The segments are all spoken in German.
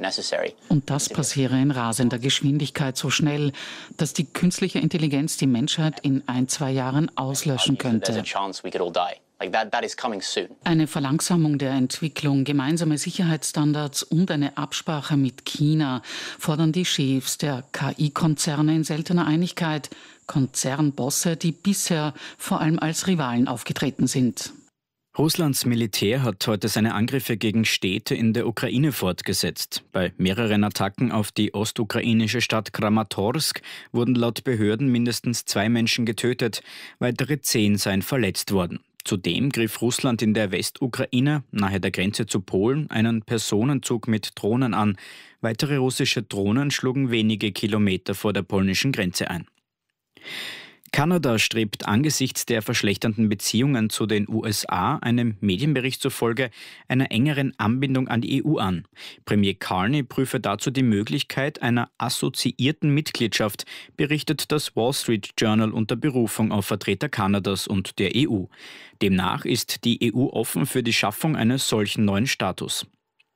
Und das passiere in rasender Geschwindigkeit so schnell, dass die künstliche Intelligenz die Menschheit in 1-2 Jahren auslöschen könnte. Eine Verlangsamung der Entwicklung, gemeinsame Sicherheitsstandards und eine Absprache mit China fordern die Chefs der KI-Konzerne in seltener Einigkeit. Konzernbosse, die bisher vor allem als Rivalen aufgetreten sind. Russlands Militär hat heute seine Angriffe gegen Städte in der Ukraine fortgesetzt. Bei mehreren Attacken auf die ostukrainische Stadt Kramatorsk wurden laut Behörden mindestens 2 Menschen getötet, weitere 10 seien verletzt worden. Zudem griff Russland in der Westukraine, nahe der Grenze zu Polen, einen Personenzug mit Drohnen an. Weitere russische Drohnen schlugen wenige Kilometer vor der polnischen Grenze ein. Kanada strebt angesichts der verschlechternden Beziehungen zu den USA, einem Medienbericht zufolge, einer engeren Anbindung an die EU an. Premier Carney prüfe dazu die Möglichkeit einer assoziierten Mitgliedschaft, berichtet das Wall Street Journal unter Berufung auf Vertreter Kanadas und der EU. Demnach ist die EU offen für die Schaffung eines solchen neuen Status.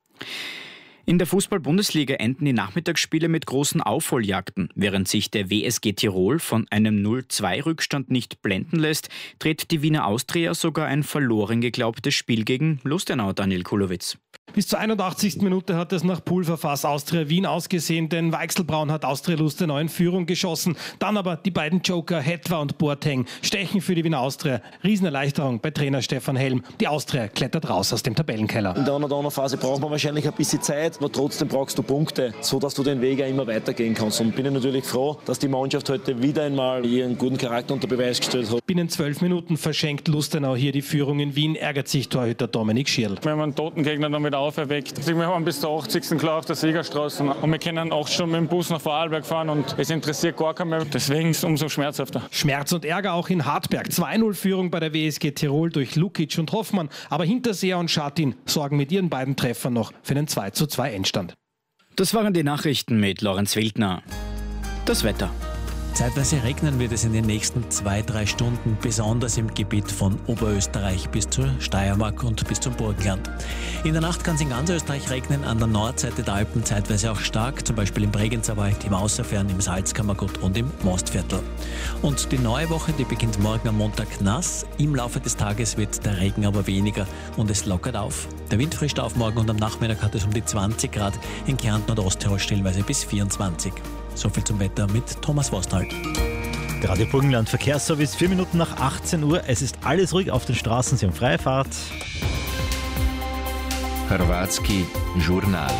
In der Fußball-Bundesliga enden die Nachmittagsspiele mit großen Aufholjagden. Während sich der WSG Tirol von einem 0-2-Rückstand nicht blenden lässt, dreht die Wiener Austria sogar ein verloren geglaubtes Spiel gegen Lustenau, Daniel Kulowitz. Bis zur 81. Minute hat es nach Pulverfass Austria Wien ausgesehen, denn Weichselbraun hat Austria Lustenau in Führung geschossen. Dann aber die beiden Joker Hetwa und Boateng stechen für die Wiener Austria. Riesenerleichterung bei Trainer Stefan Helm. Die Austria klettert raus aus dem Tabellenkeller. In der einen oder anderen Phase braucht man wahrscheinlich ein bisschen Zeit, aber trotzdem brauchst du Punkte, sodass du den Weg auch immer weitergehen kannst. Und bin ich natürlich froh, dass die Mannschaft heute wieder einmal ihren guten Charakter unter Beweis gestellt hat. Binnen 12 Minuten verschenkt Lustenau hier die Führung in Wien, ärgert sich Torhüter Dominik Schirl. Wir haben einen toten Gegner damit auferweckt. Wir haben bis zur 80. klar auf der Siegerstraße und wir können auch schon mit dem Bus nach Vorarlberg fahren und es interessiert gar keinen mehr. Deswegen ist es umso schmerzhafter. Schmerz und Ärger auch in Hartberg. 2-0-Führung bei der WSG Tirol durch Lukic und Hoffmann. Aber Hinterseher und Schatin sorgen mit ihren beiden Treffern noch für einen 2:2 Endstand. Das waren die Nachrichten mit Lorenz Wildner. Das Wetter. Zeitweise regnen wird es in den nächsten 2-3 Stunden, besonders im Gebiet von Oberösterreich bis zur Steiermark und bis zum Burgenland. In der Nacht kann es in ganz Österreich regnen, an der Nordseite der Alpen zeitweise auch stark, zum Beispiel im Bregenzerwald, im Außerfern, im Salzkammergut und im Mostviertel. Und die neue Woche, die beginnt morgen am Montag nass. Im Laufe des Tages wird der Regen aber weniger und es lockert auf. Der Wind frischt auf morgen und am Nachmittag hat es um die 20 Grad, in Kärnten und Osttirol stellenweise bis 24. So viel zum Wetter mit Thomas Wosthold. Radio Burgenland Verkehrsservice, 4 Minuten nach 18 Uhr. Es ist alles ruhig auf den Straßen, Sie haben freie Fahrt. Hrvatski žurnal.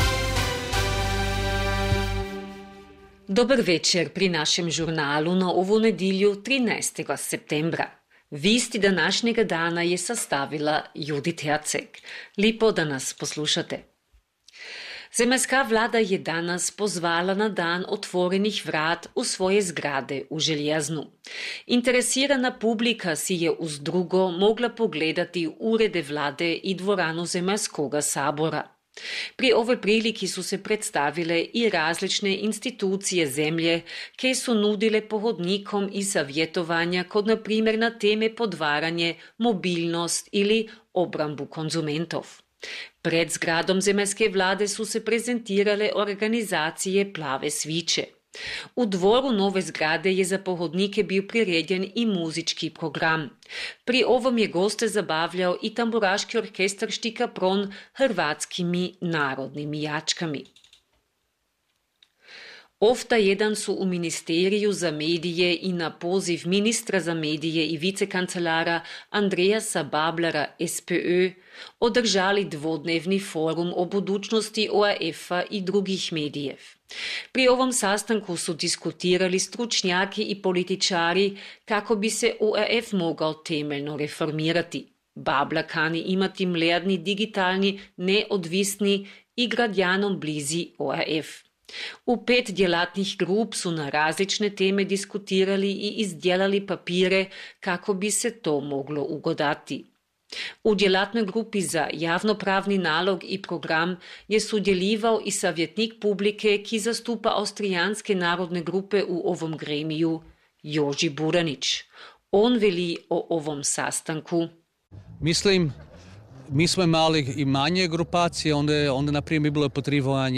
Dober večer pri našem žurnalu na ovu nedjelju 13. septembra. Vesti današnjega dana je sastavila Judith Herceg. Lepo, da nas poslušate. Zemeljska vlada je danas pozvala na dan otvorenih vrat v svoje zgrade v Željeznu. Interesirana publika si je uz drugo mogla pogledati urede vlade i dvoranu Zemeljskoga sabora. Pri ovoj priliki su se predstavile i različne institucije zemlje, ke su nudile pohodnikom i savjetovanja kod na primjer na teme podvaranje, mobilnost ili obrambu konzumentov. Pred zgradom zemeljske vlade su se prezentirale organizacije Plave sviće. U dvoru nove zgrade je za pohodnike bio priredjen i muzički program. Pri ovom je goste zabavljao i tamburaški orkestar Štika Pron hrvatskimi narodnim jačkami. Ofta jedan su u Ministeriju za medije i na poziv ministra za medije i vicekancelara Andreasa Bablara SPÖ održali dvodnevni forum o budućnosti ORF-a i drugih medijev. Pri ovom sastanku su diskutirali stručnjaki i političari kako bi se ORF mogao temeljno reformirati. Babla kani imati mlerni, digitalni, neodvisni i gradjanom blizi ORF. U 5 djelatnih grup su na različne teme diskutirali i izdjelali papire kako bi se to moglo ugodati. U djelatnoj grupi za javnopravni nalog i program je sudjeljivao i savjetnik publike ki zastupa austrijanske narodne grupe u ovom gremiju, Joži Buranić. On veli o ovom sastanku. Mislim, mi smo imali i manje grupacije, onda na primjer bilo je potrivanje